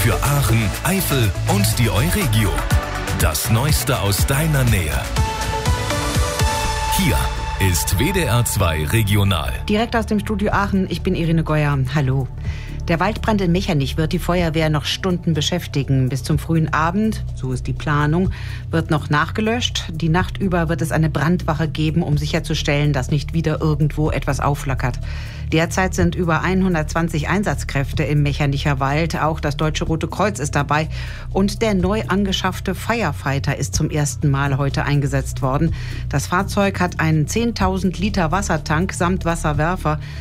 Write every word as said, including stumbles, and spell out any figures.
für Aachen, Eifel und die Euregio. Das Neueste aus deiner Nähe. Hier ist W D R zwei Regional. Direkt aus dem Studio Aachen, ich bin Irene Geuer. Hallo. Der Waldbrand in Mechernich wird die Feuerwehr noch Stunden beschäftigen. Bis zum frühen Abend, so ist die Planung, wird noch nachgelöscht. Die Nacht über wird es eine Brandwache geben, um sicherzustellen, dass nicht wieder irgendwo etwas aufflackert. Derzeit sind über hundertzwanzig Einsatzkräfte im Mechernicher Wald. Auch das Deutsche Rote Kreuz ist dabei. Und der neu angeschaffte Firefighter ist zum ersten Mal heute eingesetzt worden. Das Fahrzeug hat einen zehntausend Liter Wassertank samt Wasserwerfer.